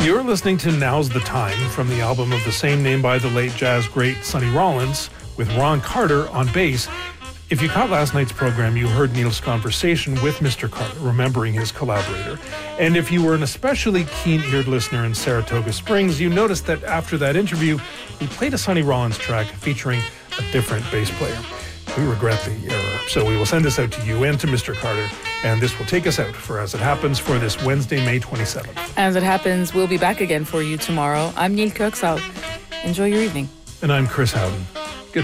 You're listening to Now's the Time from the album of the same name by the late jazz great Sonny Rollins with Ron Carter on bass. If you caught last night's program, you heard Neil's conversation with Mr. Carter, remembering his collaborator. And if you were an especially keen-eared listener in Saratoga Springs, you noticed that after that interview, we played a Sonny Rollins track featuring a different bass player. We regret the error, so we will send this out to you and to Mr. Carter, and this will take us out for As It Happens for this Wednesday, May 27th. As It Happens, we'll be back again for you tomorrow. I'm Neil Kirksall. Enjoy your evening. And I'm Chris Howden.